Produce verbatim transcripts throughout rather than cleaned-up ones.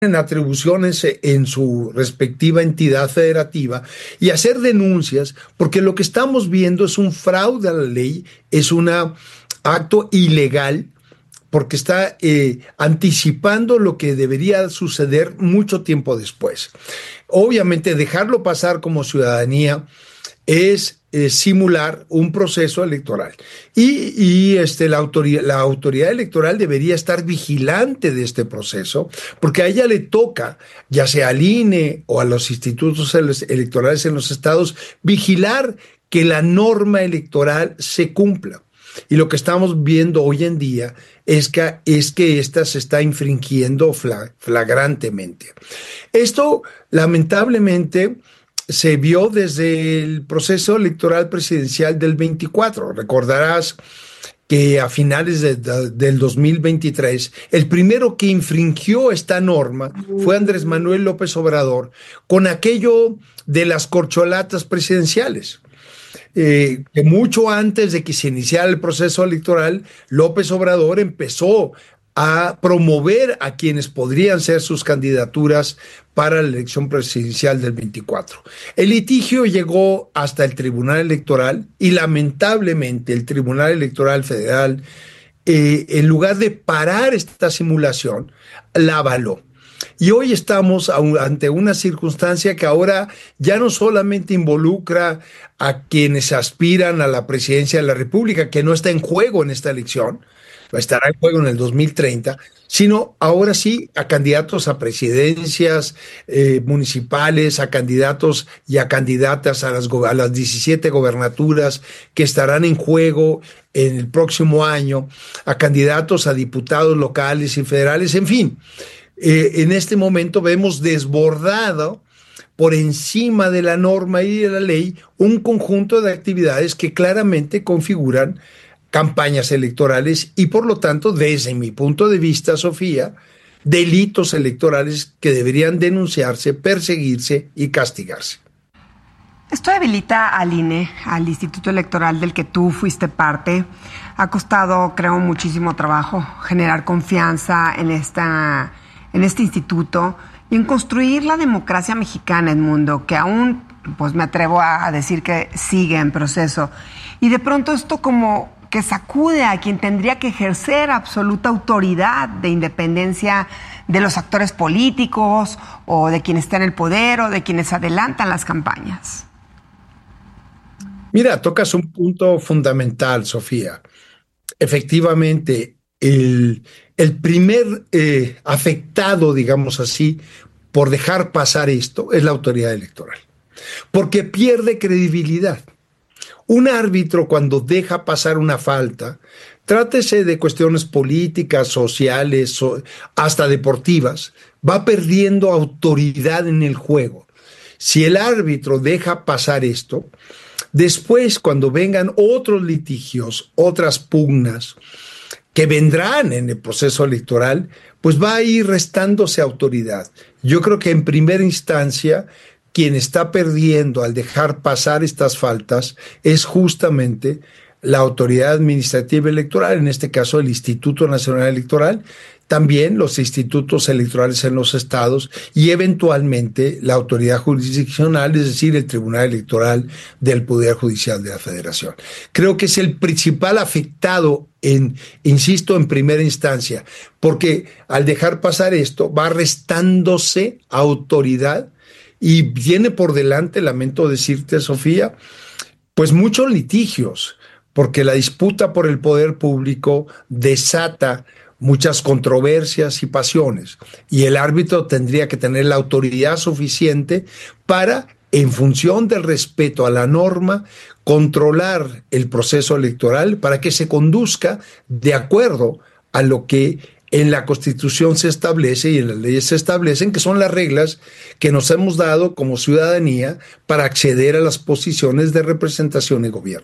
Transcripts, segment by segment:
en atribuciones en su respectiva entidad federativa y hacer denuncias, porque lo que estamos viendo es un fraude a la ley, es un acto ilegal, porque está eh, anticipando lo que debería suceder mucho tiempo después. Obviamente, dejarlo pasar como ciudadanía es eh, simular un proceso electoral. Y, y este, la, autoridad, la autoridad electoral debería estar vigilante de este proceso, porque a ella le toca, ya sea al I N E o a los institutos electorales en los estados, vigilar que la norma electoral se cumpla. Y lo que estamos viendo hoy en día es que, es que esta se está infringiendo flagrantemente. Esto, lamentablemente, se vio desde el proceso electoral presidencial del veinticuatro. Recordarás que a finales de, de, del dos mil veintitrés, el primero que infringió esta norma fue Andrés Manuel López Obrador, con aquello de las corcholatas presidenciales. Eh, que mucho antes de que se iniciara el proceso electoral, López Obrador empezó a promover a quienes podrían ser sus candidaturas para la elección presidencial del veinticuatro. El litigio llegó hasta el Tribunal Electoral y lamentablemente el Tribunal Electoral Federal, eh, en lugar de parar esta simulación, la avaló. Y hoy estamos ante una circunstancia que ahora ya no solamente involucra a quienes aspiran a la presidencia de la República, que no está en juego en esta elección, estará en juego en el dos mil treinta, sino ahora sí a candidatos a presidencias eh, municipales, a candidatos y a candidatas a las, a las diecisiete gobernaturas que estarán en juego en el próximo año, a candidatos a diputados locales y federales, en fin. Eh, en este momento vemos desbordado por encima de la norma y de la ley un conjunto de actividades que claramente configuran campañas electorales y, por lo tanto, desde mi punto de vista, Sofía, delitos electorales que deberían denunciarse, perseguirse y castigarse. Esto debilita al I N E, al Instituto Electoral del que tú fuiste parte. Ha costado, creo, muchísimo trabajo generar confianza en esta, en este instituto y en construir la democracia mexicana, Edmundo, que aún, pues me atrevo a decir que sigue en proceso. Y de pronto esto como que sacude a quien tendría que ejercer absoluta autoridad de independencia de los actores políticos o de quien está en el poder o de quienes adelantan las campañas. Mira, tocas un punto fundamental, Sofía. Efectivamente, el, el primer eh, afectado, digamos así, por dejar pasar esto es la autoridad electoral, porque pierde credibilidad. Un árbitro, cuando deja pasar una falta, trátese de cuestiones políticas, sociales, hasta deportivas, va perdiendo autoridad en el juego. Si el árbitro deja pasar esto, después, cuando vengan otros litigios, otras pugnas que vendrán en el proceso electoral, pues va a ir restándose autoridad. Yo creo que en primera instancia, quien está perdiendo al dejar pasar estas faltas es justamente la autoridad administrativa electoral, en este caso el Instituto Nacional Electoral, también los institutos electorales en los estados y eventualmente la autoridad jurisdiccional, es decir, el Tribunal Electoral del Poder Judicial de la Federación. Creo que es el principal afectado, en, insisto, en primera instancia, porque al dejar pasar esto va restándose autoridad. Y viene por delante, lamento decirte, Sofía, pues muchos litigios, porque la disputa por el poder público desata muchas controversias y pasiones, y el árbitro tendría que tener la autoridad suficiente para, en función del respeto a la norma, controlar el proceso electoral para que se conduzca de acuerdo a lo que en la Constitución se establece y en las leyes se establecen, que son las reglas que nos hemos dado como ciudadanía para acceder a las posiciones de representación y gobierno.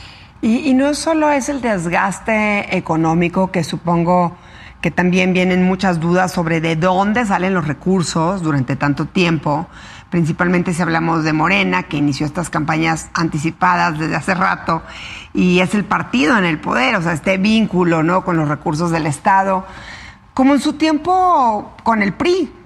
Y, y no solo es el desgaste económico, que supongo que también vienen muchas dudas sobre de dónde salen los recursos durante tanto tiempo, principalmente si hablamos de Morena, que inició estas campañas anticipadas desde hace rato, y es el partido en el poder, o sea, este vínculo, ¿no?, con los recursos del Estado, como en su tiempo con el P R I,